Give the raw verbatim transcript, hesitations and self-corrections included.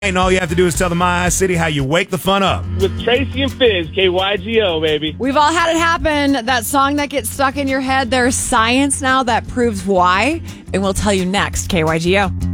And all you have to do is tell the My City how you wake the fun up. With Tracy and Fizz, K Y G O, baby. We've all had it happen. That song that gets stuck in your head, there's science now that proves why. And we'll tell you next, K Y G O.